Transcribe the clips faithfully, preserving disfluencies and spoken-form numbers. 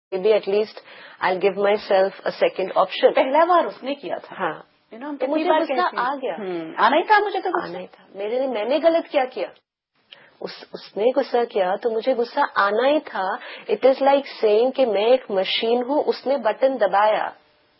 Be at least I give my self a second option. پہلا بار اس نے کیا تھا. ہاں You know, تو مجھے غصہ آ گیا. آنا ہی تھا مجھے, تو آنا ہی تھا. میرے میں نے غلط کیا کیا, اس اس نے غصہ کیا تو مجھے غصہ آنا ہی تھا. اٹ از لائک سیئنگ کہ میں ایک مشین ہوں, اس نے بٹن دبایا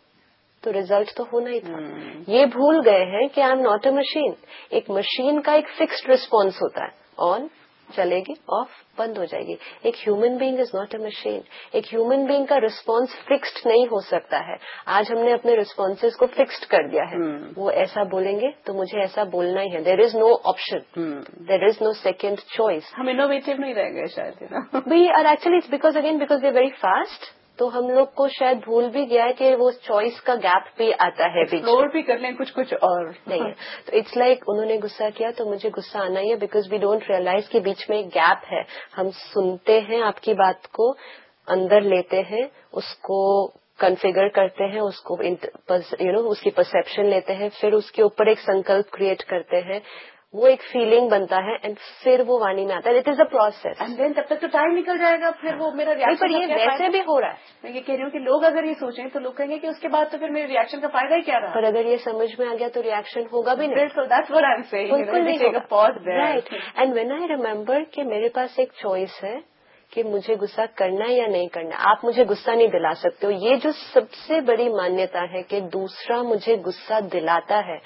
تو ریزلٹ تو ہونا ہی تھا. یہ بھول گئے ہیں کہ I am not a machine. ایک مشین کا ایک فکسڈ ریسپانس ہوتا ہے, آن چلے گی, آف بند ہو جائے گی. ایک human being is not a machine. ایک ہیومن بینگ کا رسپانس فکسڈ نہیں ہو سکتا ہے. آج ہم نے اپنے رسپانسز کو فکسڈ کر دیا ہے. وہ ایسا بولیں گے تو مجھے ایسا بولنا ہی ہے. دیر از نو آپشن, دیر از نو سیکنڈ چوائس. ہم انوویٹو نہیں رہ گئے شاید. We are actually it's because again because we very fast. تو ہم لوگ کو شاید بھول بھی گیا ہے کہ وہ چوائس کا گیپ بھی آتا ہے, ایکسپلور بھی کر لیں کچھ کچھ اور نہیں ہے. تو اٹس لائک انہوں نے غصہ کیا تو مجھے غصہ آنا ہی ہے, بیکاز وی ڈونٹ ریئلائز کہ بیچ میں ایک گیپ ہے. ہم سنتے ہیں آپ کی بات کو, اندر لیتے ہیں, اس کو کنفیگر کرتے ہیں, اس کو یو نو اس کی پرسپشن لیتے ہیں, پھر اس کے اوپر ایک سنکلپ کریٹ کرتے ہیں, وہ ایک فیلنگ بنتا ہے, اینڈ پھر وہ وانی میں آتا ہے. It is a process. And then تب تک تو ٹائم نکل جائے گا, پھر وہ میرا ریئیکشن. پر یہ ویسے بھی ہو رہا ہے. میں یہ کہہ رہی ہوں کہ لوگ اگر یہ سوچیں تو لوگ کہیں گے کہ اس کے بعد تو پھر میرے ریئیکشن کا فائدہ ہی کیا رہا. پر اگر یہ سمجھ میں آ گیا تو ریئیکشن ہوگا بھی نہیں. بالکل نہیں ہوگا. Right. And when I remember کہ میرے پاس ایک چوائس ہے کہ مجھے غصہ کرنا ہے یا نہیں کرنا. آپ مجھے غصہ نہیں دلا سکتے ہو. یہ جو سب سے بڑی مانیتا ہے کہ دوسرا مجھے غصہ دلاتا ہے,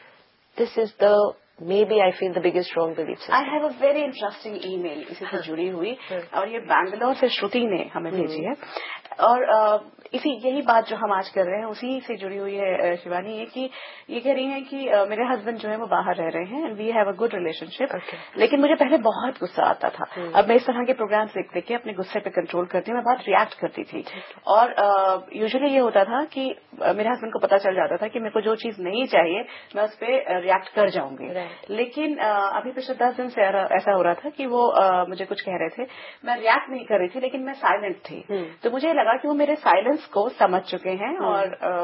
دس از دا may be I feel the biggest wrong belief. I have a very interesting ای میل اسی سے جڑی ہوئی, اور یہ بنگلور سے شروتی نے ہمیں بھیجی ہے, اور اسی یہی بات جو ہم آج کر رہے ہیں اسی سے جڑی ہوئی ہے شیوانی. یہ کہ یہ کہہ رہی ہیں کہ میرے ہسبینڈ جو ہے وہ باہر رہ رہے ہیں, we have a good relation شپ, لیکن مجھے پہلے بہت غصہ آتا تھا. اب میں اس طرح کے پروگرامس دیکھ دیکھ کے اپنے غصے پہ کنٹرول کرتی ہوں. میں بہت ریئیکٹ کرتی تھی, اور یوزلی یہ ہوتا تھا کہ میرے ہسبینڈ کو پتا چل جاتا تھا کہ میرے کو جو چیز نہیں چاہیے میں اس پہ ریئیکٹ کر جاؤں گی. لیکن ابھی پچھلے دس دن سے ایسا ہو رہا تھا کہ وہ مجھے کچھ کہہ رہے تھے, میں ریئیکٹ نہیں کر رہی تھی لیکن میں سائلنٹ تھی. تو مجھے لگا کہ وہ میرے سائلنس کو سمجھ چکے ہیں, اور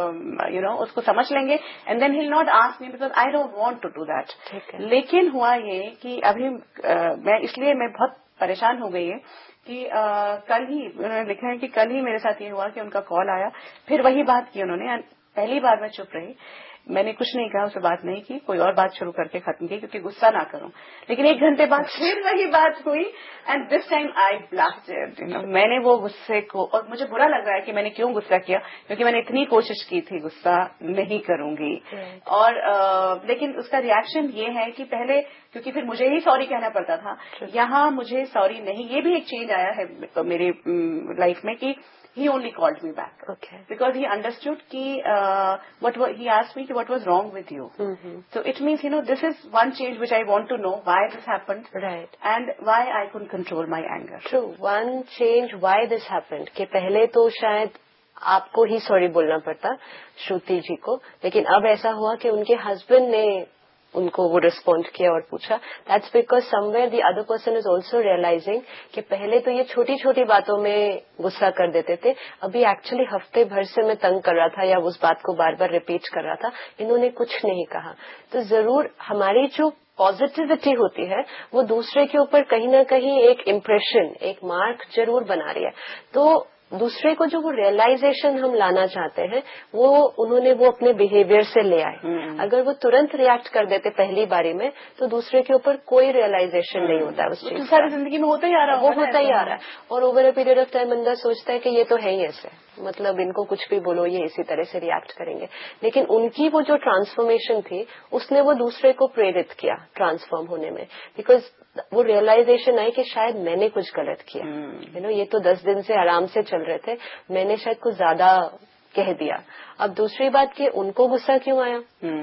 یو نو اس کو سمجھ لیں گے, and then he not ask me because I don't want to do that. لیکن ہوا یہ کہ ابھی میں اس لیے میں بہت پریشان ہو گئی ہے کہ کل ہی انہوں نے لکھا ہے کہ کل ہی میرے ساتھ یہ ہوا کہ ان کا کال آیا, پھر وہی بات کی انہوں نے. پہلی بار میں چپ رہی, میں نے کچھ نہیں کہا, اسے بات نہیں کی, کوئی اور بات شروع کر کے ختم کی کیونکہ غصہ نہ کروں. لیکن ایک گھنٹے بعد پھر وہی بات ہوئی, اینڈ دس ٹائم آئی بلاسٹڈ. میں نے وہ غصے کو, اور مجھے برا لگ رہا ہے کہ میں نے کیوں غصہ کیا, کیونکہ میں نے اتنی کوشش کی تھی غصہ نہیں کروں گی, اور لیکن اس کا ریئیکشن یہ ہے کہ پہلے کیونکہ پھر مجھے ہی سوری کہنا پڑتا تھا, یہاں مجھے سوری نہیں. یہ بھی ایک چینج آیا ہے میری لائف میں کہ he only called me back. Okay. Because he understood ki, uh, what was, he asked me ki, what was wrong with you. Mm-hmm. So it means, you know, this is one change which I want to know why this happened. Right. And why I couldn't control my anger. True. One change why this happened. کہ پہلے تو شاید آپ کو ہی sorry بولنا پڑتا شروتی جی کو, لیکن اب ایسا ہوا کہ ان کے ہسبینڈ نے ان کو وہ ریسپونڈ کیا اور پوچھا. That's because some where the other person is also realising کہ پہلے تو یہ چھوٹی چھوٹی باتوں میں غصہ کر دیتے تھے, ابھی ایکچولی ہفتے بھر سے میں تنگ کر رہا تھا یا اس بات کو بار بار ریپیٹ کر رہا تھا, انہوں نے کچھ نہیں کہا. تو ضرور ہماری جو پازیٹیوٹی ہوتی ہے وہ دوسرے کے اوپر کہیں نہ کہیں ایک امپریشن, ایک مارک ضرور بنا رہی ہے. تو دوسرے کو جو وہ ریئلائزیشن ہم لانا چاہتے ہیں وہ انہوں نے وہ اپنے بہیویئر سے لے آئے. اگر وہ ترنت ریئیکٹ کر دیتے پہلی باری میں تو دوسرے کے اوپر کوئی ریئلائزیشن نہیں ہوتا اس چیز. ساری زندگی میں ہوتا ہی آ رہا وہ ہوتا ہی آ رہا ہے, اور over a period of time بندہ سوچتا ہے کہ یہ تو ہے ہی ایسے, مطلب ان کو کچھ بھی بولو یہ اسی طرح سے ریئیکٹ کریں گے. لیکن ان کی وہ جو ٹرانسفارمیشن تھی اس نے وہ دوسرے کو پریرت کیا ٹرانسفارم ہونے میں, بیکاز وہ ریئلائزیشن آئی کہ شاید میں نے کچھ غلط کیا. یو نو یہ تو دس دن سے آرام سے چل رہے تھے, میں نے شاید کچھ زیادہ کہہ دیا. اب دوسری بات کہ ان کو غصہ کیوں آیا,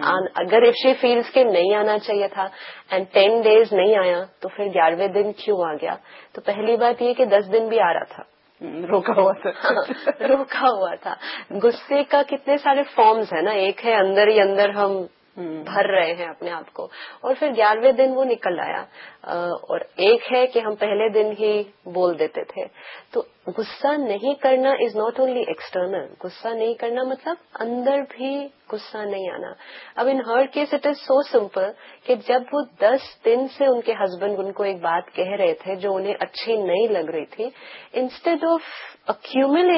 اگر اف شی فیلز کے نہیں آنا چاہیے تھا اینڈ ٹین ڈیز نہیں آیا تو پھر گیارہویں دن کیوں آ گیا. تو پہلی بات یہ کہ دس دن بھی آ رہا تھا, روکا ہوا تھا روکا ہوا تھا. غصے کا کتنے سارے فارمز ہیں نا, ایک ہے اندر ہی اندر ہم بھر رہے ہیں اپنے آپ کو, اور پھر گیارہویں دن وہ نکل آیا, اور ایک ہے کہ ہم پہلے دن ہی بول دیتے تھے. تو غصہ نہیں کرنا از ناٹ اونلی ایکسٹرنل, غصہ نہیں کرنا مطلب اندر بھی غصہ نہیں آنا. اب ان ہر case it is so simple کہ جب وہ دس دن سے ان کے ہسبینڈ ان کو ایک بات کہہ رہے تھے جو انہیں اچھی نہیں لگ رہی تھی, انسٹیڈ آف اکیومولیٹ